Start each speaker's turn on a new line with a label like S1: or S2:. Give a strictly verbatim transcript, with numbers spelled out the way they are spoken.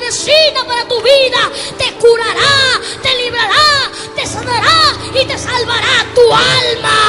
S1: necesita para tu vida. Te curará, te librará, te sanará y te salvará tu alma.